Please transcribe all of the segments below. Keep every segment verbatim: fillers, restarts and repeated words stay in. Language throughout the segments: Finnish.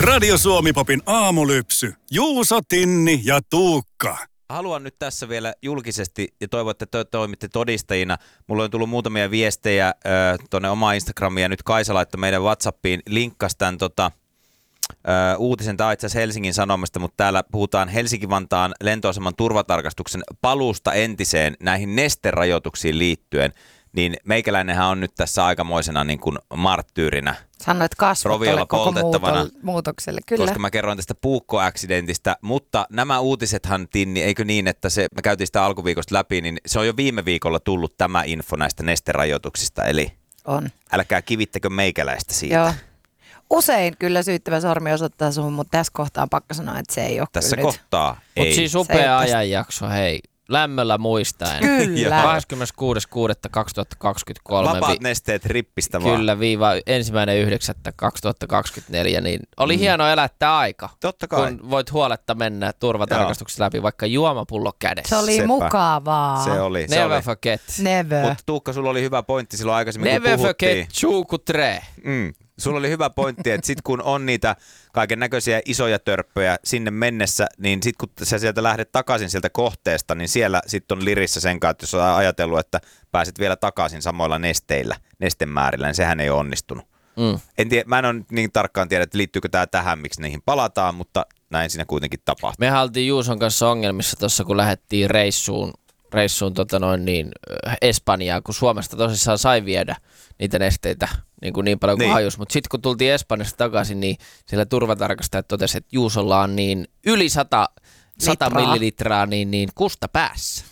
Radio Suomi-popin aamulypsy. Juuso, Tinni ja Tuukka. Haluan nyt tässä vielä julkisesti, ja toivon, että te toimitte todistajina. Mulla on tullut muutamia viestejä äh, tuonne omaan Instagramiin, ja nyt Kaisa laittoi meidän WhatsAppiin, linkkasi tämän tota, äh, uutisen, tämä itse asiassa Helsingin Sanomasta, mutta täällä puhutaan Helsinki-Vantaan lentoaseman turvatarkastuksen paluusta entiseen näihin nesterajoituksiin liittyen. Niin meikäläinenhän on nyt tässä aikamoisena niin kuin marttyyrinä. Sanoit kasvot tuolle koko poltettavana, muutokselle, kyllä. Koska mä kerroin tästä puukkoaksidentistä, mutta nämä uutisethan, Tinni, eikö niin, että se, me käytiin sitä alkuviikosta läpi, niin se on jo viime viikolla tullut tämä info näistä nesterajoituksista, eli on. Älkää kivittäkö meikäläistä siitä. Joo. Usein kyllä syyttävä sormi osoittaa suhun, mutta tässä kohtaa on pakko sanoa, että se ei ole Tässä kyllä kohtaa nyt. ei. Mutta siis upea ajanjakso, hei. Lämmöllä muistaen. Kyllä. kahdeskymmeneskuudes kuudetta kaksituhattakaksikymmentäkolme Vapaat vi- nesteet rippistä vaan. Kyllä, viiva ensimmäinen yhdeksättä kaksituhattakaksikymmentäneljä, niin oli mm. hieno elättää aika. Totta kai. Kun voit huoletta mennä turvatarkastuksessa läpi, vaikka juomapullo kädessä. Se oli Sepä. mukavaa. Se oli. Se Never oli. forget. Never. Mutta Tuukka, sulla oli hyvä pointti silloin aikaisemmin, Never kun puhuttiin. forget chukutre. Mm. Sulla oli hyvä pointti, että sit kun on niitä kaiken näköisiä isoja törppöjä sinne mennessä, niin sit kun sä sieltä lähdet takaisin sieltä kohteesta, niin siellä sit on lirissä sen kanssa, että jos on ajatellut, että pääset vielä takaisin samoilla nesteillä, nestemäärillä, niin sehän ei ole onnistunut. Mm. En tiedä, mä en ole niin tarkkaan tiedä, että liittyykö tämä tähän, miksi niihin palataan, mutta näin siinä kuitenkin tapahtuu. Me oltiin Juuson kanssa ongelmissa tuossa, kun lähdettiin reissuun, reissuun tota noin niin, Espanjaan, kun Suomesta tosissaan sai viedä niitä nesteitä niin, kuin niin paljon kuin niin. hajus. Mutta sitten kun tultiin Espanjasta takaisin, niin siellä turvatarkastajat totesi, että Juusolla on niin yli sata, sata millilitraa niin, niin kusta päässä.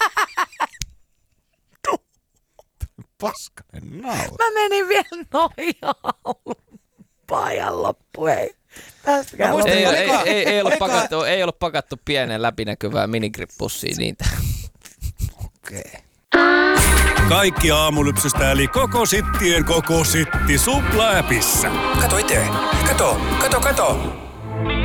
Paskanen naula. Mä menin vielä nojaan pajan loppuun, ei. Päästäkää No, Ei, ei, Oliko- ei, ei, ollut oliko- pakattu, ei ollut pakattu pienen läpinäkyvää minigrippussiin niitä. Okei. Okay. Kaikki aamulypsystä eli koko sittien koko sitti Supla-äpissä. Kato itse. Kato, kato, kato.